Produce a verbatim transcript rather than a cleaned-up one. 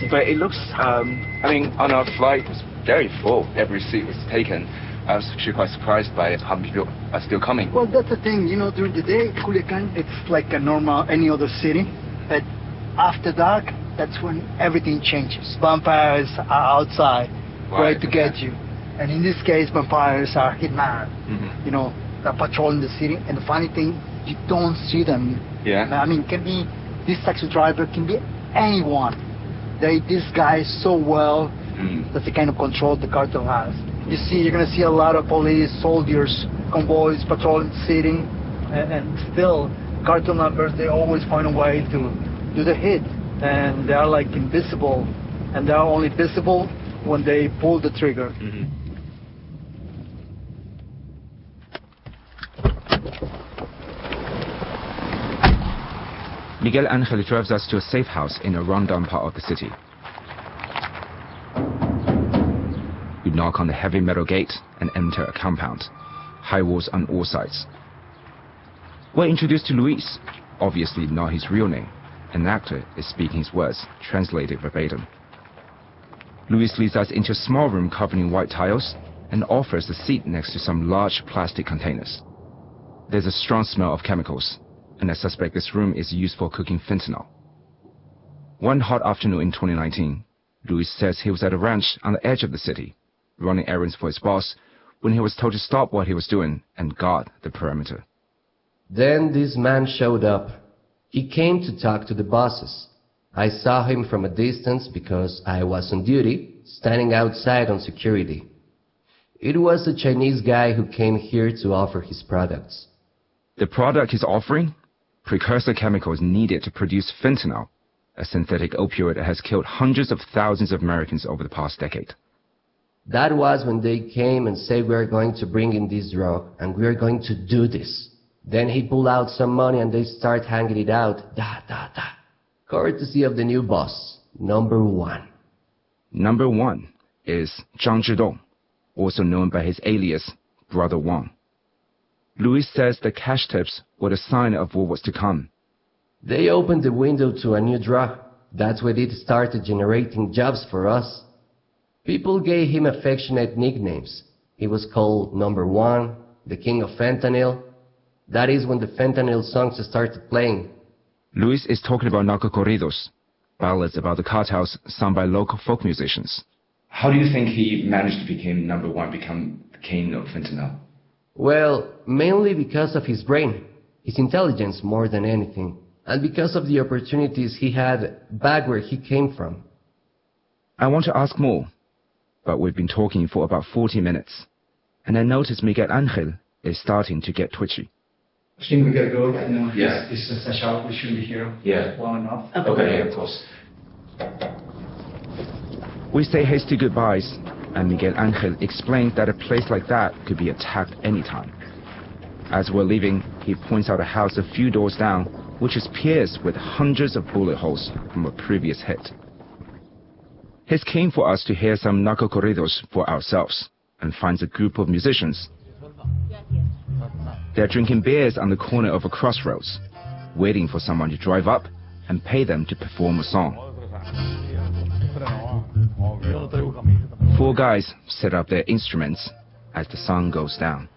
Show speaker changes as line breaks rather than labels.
But it looks, um, I mean, on our flight, it was very full. Every seat was taken. I was actually quite surprised by how many people are still coming.
Well, that's the thing, you know, during the day, Culiacan, it's like a normal, any other city. But after dark, that's when everything changes. Vampires are outside,
Right,
ready to
okay.
get you. And in this case, vampires are hitman,
Mm-hmm.
you know, they're patrolling the city. And the funny thing, you don't see them.
Yeah.
I mean, can be, this taxi driver can be anyone. They disguise so well.
Mm.
That's the kind of control the cartel has. You see, you're going to see a lot of police, soldiers, convoys patrolling the city, and, and still, cartel members, they always find a way to do the hit. And they are like invisible, and they are only visible when they pull the trigger.
Mm-hmm.
Miguel Angel drives us to a safe house in a rundown part of the city. We knock on the heavy metal gate and enter a compound. High walls on all sides. We're introduced to Luis, obviously not his real name. An actor is speaking his words, translated verbatim. Luis leads us into a small room covered in white tiles and offers a seat next to some large plastic containers. There's a strong smell of chemicals, and I suspect this room is used for cooking fentanyl. One hot afternoon in twenty nineteen, Luis says he was at a ranch on the edge of the city, running errands for his boss, when he was told to stop what he was doing and guard the perimeter.
Then this man showed up. He came to talk to the bosses. I saw him from a distance because I was on duty, standing outside on security. It was a Chinese guy who came here to offer his products.
The product he's offering? Precursor chemicals needed to produce fentanyl, a synthetic opioid that has killed hundreds of thousands of Americans over the past decade.
That was when they came and said, we're going to bring in this drug and we're going to do this. Then he pulled out some money and they start hanging it out. Da, da, da. Courtesy of the new boss, number one.
Number one is Zhang Zhidong, also known by his alias, Brother Wang. Luis says the cash tips were the sign of what was to come.
They opened the window to a new drug. That's when it started generating jobs for us. People gave him affectionate nicknames. He was called Number One, the King of Fentanyl. That is when the fentanyl songs started playing.
Luis is talking about narco corridos, ballads about the cartels sung by local folk musicians. How do you think he managed to become number one, become the king of fentanyl?
Well, mainly because of his brain, his intelligence more than anything, and because of the opportunities he had back where he came from.
I want to ask more, but we've been talking for about forty minutes, and I notice Miguel Angel is starting to get twitchy.
I think we gotta go. You know,
Yeah.
This is a shout. We shouldn't be here
Yeah.
long enough.
Okay, of course. We say hasty goodbyes, and Miguel Angel explains that a place like that could be attacked anytime. As we're leaving, he points out a house a few doors down, which is pierced with hundreds of bullet holes from a previous hit. He's keen for us to hear some narco corridos for ourselves, and finds a group of musicians. They're drinking beers on the corner of a crossroads, waiting for someone to drive up and pay them to perform a song. Four guys set up their instruments as the sun goes down.